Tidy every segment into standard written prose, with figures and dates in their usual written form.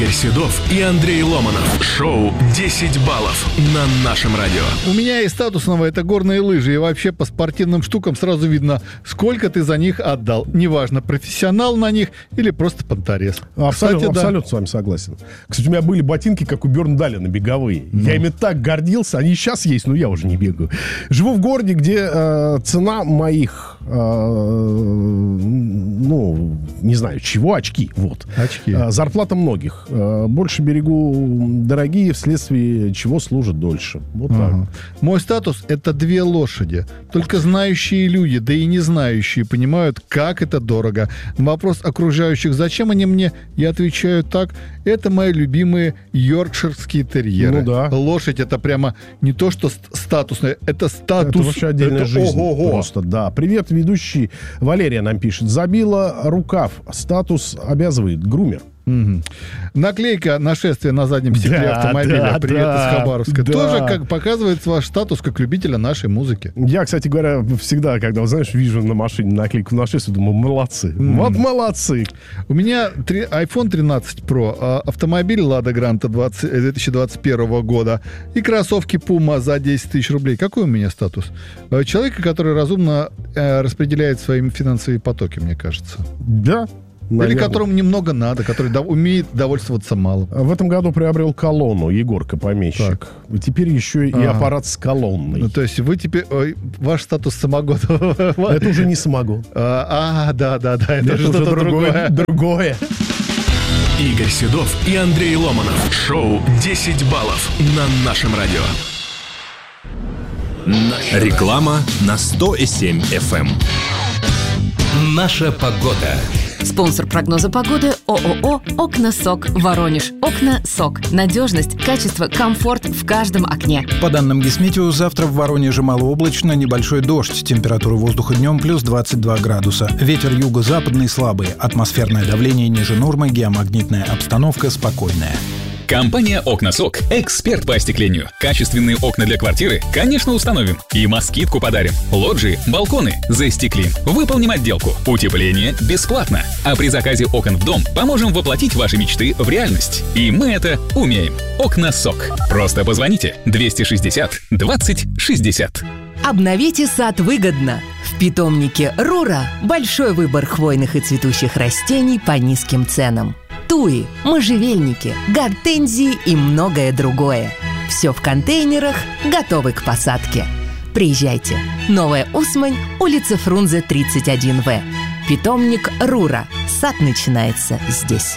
Игорь Седов и Андрей Ломанов. Шоу «10 баллов» на нашем радио. У меня есть статусного, это горные лыжи. И вообще по спортивным штукам сразу видно, сколько ты за них отдал. Неважно, профессионал на них или просто понторез. Абсолютно с вами согласен. Кстати, у меня были ботинки, как у Бёрн-Даллена, беговые. Я ими так гордился. Они сейчас есть, но я уже не бегаю. Живу в городе, где цена моих, не знаю чего, очки. Вот. Очки. Зарплата многих. Больше берегу дорогие, вследствие чего служат дольше. Вот так. Мой статус — это 2 лошади. Только знающие люди, да и не знающие, понимают, как это дорого. На вопрос окружающих, зачем они мне, я отвечаю так: это мои любимые йоркширские терьеры. Ну да. Лошадь — это прямо не то, что статусное, это статус. Это вообще отдельная жизнь. Ого-го. Просто, да. Привет, ведущий. Валерия нам пишет. Забила рукав. Статус обязывает. Грумер. Угу. Наклейка «Нашествие на заднем стекле автомобиля». Привет из Хабаровска. Да. Тоже как показывает ваш статус как любителя нашей музыки. Я, кстати говоря, всегда, когда, знаешь, вижу на машине наклейку «Нашествие», думаю, молодцы. Вот молодцы. У меня iPhone 13 Pro, автомобиль Lada Granta 2021 года и кроссовки Puma за 10 тысяч рублей. Какой у меня статус? Человека, который разумно распределяет свои финансовые потоки, мне кажется. Да. Наверное. Или которому немного надо, который умеет довольствоваться малым. В этом году приобрел колонну, Егорка, помещик. Так. И теперь еще и аппарат с колонной. Ну, то есть вы теперь... ваш статус самогон. Это уже не самогон. Да. Это что-то другое. Игорь Седов и Андрей Ломанов. Шоу «10 баллов» на нашем радио. Реклама на 100,7 FM. Наша погода. Спонсор прогноза погоды – ООО «Окна СОК» Воронеж. Окна СОК. Надежность, качество, комфорт в каждом окне. По данным Гисметео, завтра в Воронеже малооблачно, небольшой дождь. Температура воздуха днем плюс 22 градуса. Ветер юго-западный слабый. Атмосферное давление ниже нормы, геомагнитная обстановка спокойная. Компания «Окна СОК» – эксперт по остеклению. Качественные окна для квартиры, конечно, установим. И москитку подарим. Лоджии, балконы застеклим. Выполним отделку. Утепление бесплатно. А при заказе окон в дом поможем воплотить ваши мечты в реальность. И мы это умеем. «Окна СОК». Просто позвоните 260 20 60. Обновите сад выгодно. В питомнике «Рура» большой выбор хвойных и цветущих растений по низким ценам. Туи, можжевельники, гортензии и многое другое. Все в контейнерах, готовы к посадке. Приезжайте. Новая Усмань, улица Фрунзе, 31В. Питомник «Рура». Сад начинается здесь.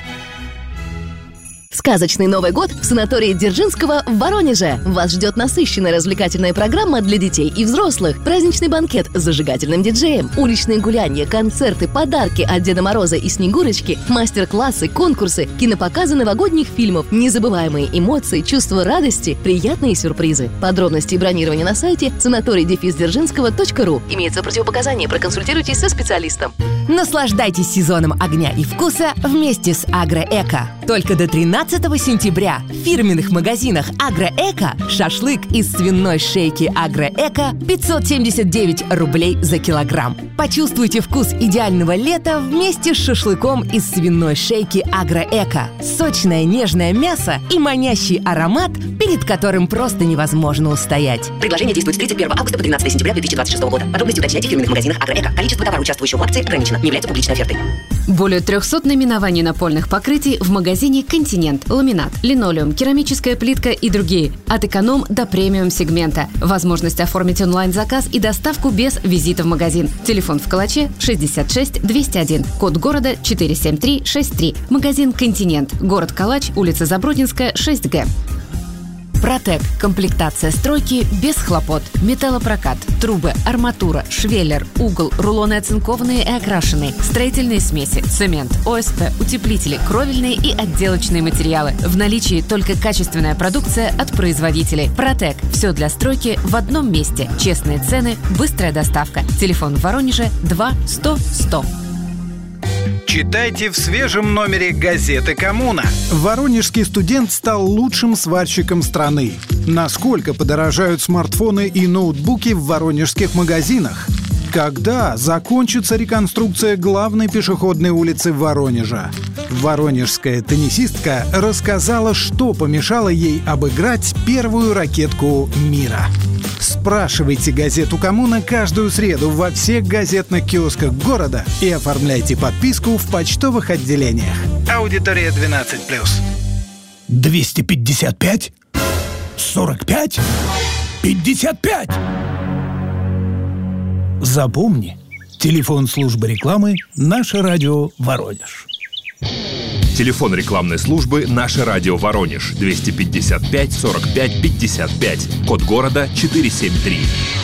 Сказочный Новый год в санатории Дзержинского в Воронеже. Вас ждет насыщенная развлекательная программа для детей и взрослых. Праздничный банкет с зажигательным диджеем, уличные гулянья, концерты, подарки от Деда Мороза и Снегурочки, мастер-классы, конкурсы, кинопоказы новогодних фильмов, незабываемые эмоции, чувство радости, приятные сюрпризы. Подробности и бронирование на сайте санаторий-дзержинского.ру. Имеется противопоказание, проконсультируйтесь со специалистом. Наслаждайтесь сезоном огня и вкуса вместе с Агроэко. Только до 13 сентября в фирменных магазинах Агроэко шашлык из свиной шейки Агроэко 579 рублей за килограмм. Почувствуйте вкус идеального лета вместе с шашлыком из свиной шейки Агроэко. Сочное нежное мясо и манящий аромат, перед которым просто невозможно устоять. Предложение действует с 31 августа по 12 сентября 2026 года. Подробности уточняйте в фирменных магазинах Агроэко. Количество товара, участвующего в акции, ограничено. Не является публичной офертой. Более 300 наименований напольных покрытий в магазине «Континент». Ламинат, линолеум, керамическая плитка и другие. От эконом до премиум сегмента. Возможность оформить онлайн-заказ и доставку без визита в магазин. Телефон в Калаче 66 201. Код города 47363. Магазин «Континент». Город Калач, улица Забродинская, 6Г. Протек. Комплектация стройки без хлопот. Металлопрокат, трубы, арматура, швеллер, угол, рулоны оцинкованные и окрашенные, строительные смеси, цемент, ОСП, утеплители, кровельные и отделочные материалы. В наличии только качественная продукция от производителей. Протек. Все для стройки в одном месте. Честные цены, быстрая доставка. Телефон в Воронеже 2 100 100. Читайте в свежем номере газеты «Коммуна». Воронежский студент стал лучшим сварщиком страны. Насколько подорожают смартфоны и ноутбуки в воронежских магазинах? Когда закончится реконструкция главной пешеходной улицы Воронежа? Воронежская теннисистка рассказала, что помешало ей обыграть первую ракетку мира. Спрашивайте газету «Коммуна» каждую среду во всех газетных киосках города и оформляйте подписку в почтовых отделениях. Аудитория 12+. 255? 45? 55? Запомни, телефон службы рекламы «Наше радио Воронеж». Телефон рекламной службы «Наше радио Воронеж» 255 45 55. Код города 473.